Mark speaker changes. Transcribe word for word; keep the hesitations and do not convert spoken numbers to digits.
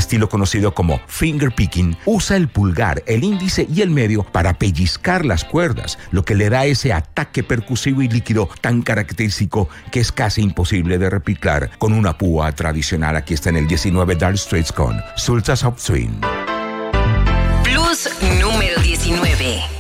Speaker 1: estilo conocido como finger picking, usa el pulgar, el índice y el medio para pellizcar las cuerdas, lo que le da ese ataque percusivo y líquido tan característico que es casi imposible de replicar con una púa tradicional. Aquí está en el diecinueve Dire Straits con Sultans of Swing.
Speaker 2: Plus número diecinueve.